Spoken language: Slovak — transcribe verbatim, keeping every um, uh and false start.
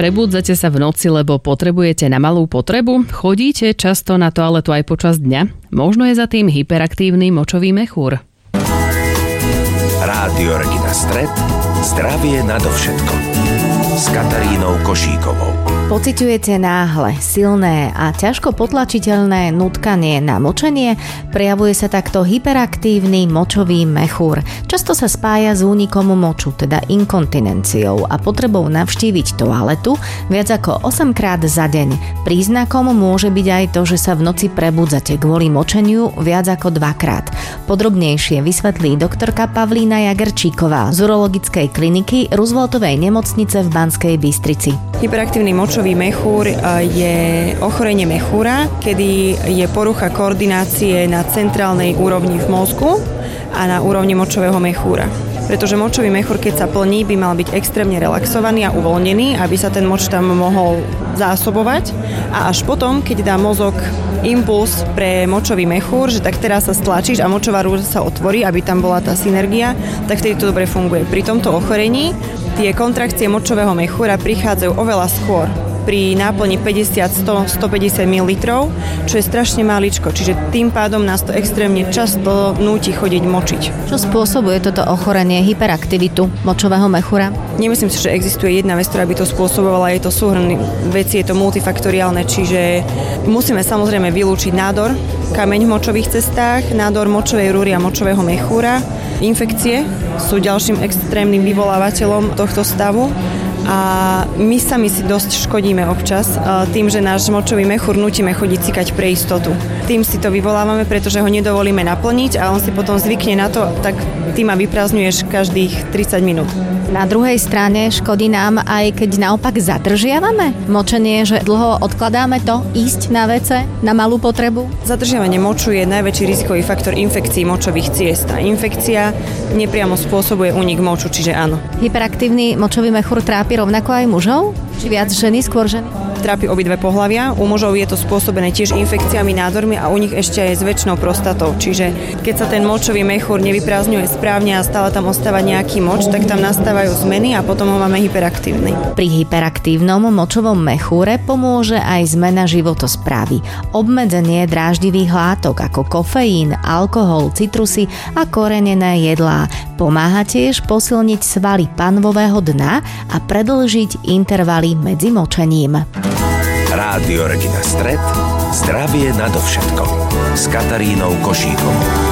Prebúdzate sa v noci, lebo potrebujete na malú potrebu? Chodíte často na toaletu aj počas dňa? Možno je za tým hyperaktívny močový mechúr. Rádio Regina Stret. Zdravie nadovšetko. S Katarínou Košíkovou. Pociťujete náhle, silné a ťažko potlačiteľné nutkanie na močenie? Prejavuje sa takto hyperaktívny močový mechúr. Často sa spája s únikom moču, teda inkontinenciou a potrebou navštíviť toaletu viac ako osemkrát za deň. Príznakom môže byť aj to, že sa v noci prebudzate kvôli močeniu viac ako dvakrát. Podrobnejšie vysvetlí doktorka Pavlína Jagerčíková z urologickej kliniky Rooseveltovej nemocnice v Banskej Bystrici. Hyperaktívny močový mechúr je ochorenie mechúra, kedy je porucha koordinácie na centrálnej úrovni v mozgu a na úrovni močového mechúra. Pretože močový mechúr, keď sa plní, by mal byť extrémne relaxovaný a uvoľnený, aby sa ten moč tam mohol zásobovať. A až potom, keď dá mozog impuls pre močový mechúr, že tak teraz sa stlačíš a močová rúra sa otvorí, aby tam bola tá synergia, tak vtedy to dobre funguje. Pri tomto ochorení tie kontrakcie močového mechúra prichádzajú oveľa skôr. Pri náplni päťdesiat, sto, stopäťdesiat mililitrov, čo je strašne maličko, čiže tým pádom nás to extrémne často núti chodiť močiť. Čo spôsobuje toto ochorenie, hyperaktivitu močového mechúra? Nemyslím si, že existuje jedna vec, ktorá by to spôsobovala, je to súhrn veci, je to multifaktoriálne, čiže musíme samozrejme vylúčiť nádor, kameň v močových cestách, nádor močovej rúry a močového mechúra. Infekcie sú ďalším extrémnym vyvolávateľom tohto stavu. A my sami si dosť škodíme občas tým, že náš močový mechúr nútime chodiť cikať pre istotu. Tým si to vyvolávame, pretože ho nedovolíme naplniť a on si potom zvykne na to, tak ty ma vyprázdňuješ každých tridsať minút. Na druhej strane škodí nám aj keď naopak zadržiavame močenie, že dlho odkladáme to ísť na vece, na malú potrebu? Zadržiavanie moču je najväčší rizikový faktor infekcií močových ciest a infekcia nepriamo spôsobuje únik moču, čiže áno. Hyperaktívny močový mechúr trápi rovnako aj mužov? Či viac ženy, skôr ženy? Trápi obidve pohlavia. U mužov je to spôsobené tiež infekciami, nádormi a u nich ešte aj s väčšnou prostatou. Čiže keď sa ten močový mechúr nevyprázdňuje správne a stále tam ostáva nejaký moč, tak tam nastávajú zmeny a potom ho máme hyperaktívny. Pri hyperaktívnom močovom mechúre pomôže aj zmena životosprávy. Obmedzenie dráždivých látok ako kofeín, alkohol, citrusy a korenené jedlá. Pomáha tiež posilniť svaly panvového dna a predĺžiť intervaly medzi močením. Rádio Regina Stret. Zdravie nadovšetko. S Katarínou Košíkovou.